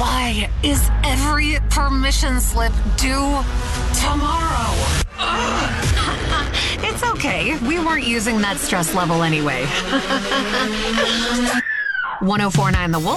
Why is every permission slip due tomorrow? It's okay. We weren't using that stress level anyway. 1049 The Wolf.